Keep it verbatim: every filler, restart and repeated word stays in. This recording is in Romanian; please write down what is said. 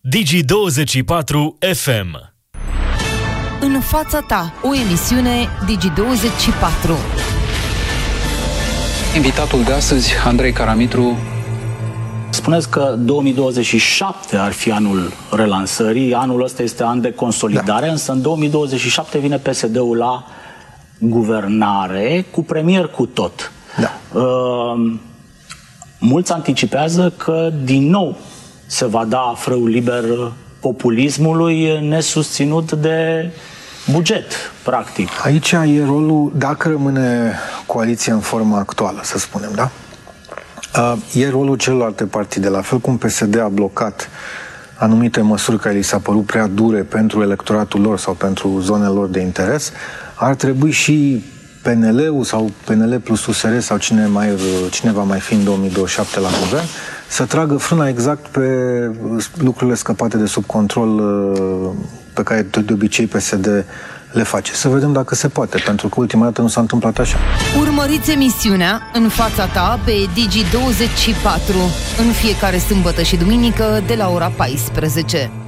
Digi douăzeci și patru F M. În fața ta, o emisiune Digi douăzeci și patru. Invitatul de astăzi, Andrei Caramitru. Spuneți că două mii douăzeci și șapte ar fi anul relansării, anul ăsta este an de consolidare, da. Însă în două mii douăzeci și șapte vine P S D-ul la guvernare, cu premier cu tot. Da. Uh, mulți anticipează că din nou se va da frâul liber populismului nesusținut de buget, practic. Aici e rolul, dacă rămâne coaliția în forma actuală, să spunem, da? E rolul celorlalte partide, la fel cum P S D a blocat anumite măsuri care li s-a părut prea dure pentru electoratul lor sau pentru zonele lor de interes, ar trebui și P N L-ul sau P N L plus U S R sau cine, mai, cine va mai fi în două mii douăzeci și șapte la guvern, să tragă frâna exact pe lucrurile scăpate de sub control pe care de obicei P S D le face. Să vedem dacă se poate, pentru că ultima dată nu s-a întâmplat așa. Urmăriți emisiunea În fața ta pe Digi douăzeci și patru în fiecare sâmbătă și duminică de la ora paisprezece.